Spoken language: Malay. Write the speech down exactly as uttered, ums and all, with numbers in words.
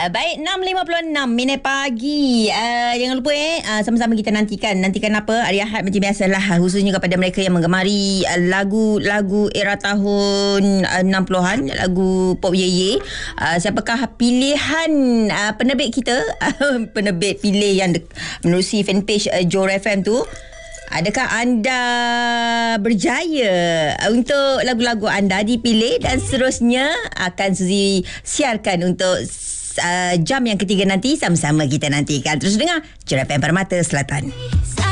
Uh, baik, enam lima puluh enam minit pagi. Uh, jangan lupa eh uh, sama-sama kita nantikan. Nantikan apa? Hari Ahad macam biasalah, khususnya kepada mereka yang menggemari uh, lagu-lagu era tahun uh, enam puluhan, lagu pop ye-ye. Uh, siapakah pilihan uh, penerbit kita? Penerbit pilih yang de- menerusi fanpage uh, Johor F M tu. Adakah anda berjaya untuk lagu-lagu anda dipilih dan seterusnya akan Suzy siarkan untuk uh, jam yang ketiga nanti, sama-sama kita nantikan. Terus dengar Johor F M Permata Selatan.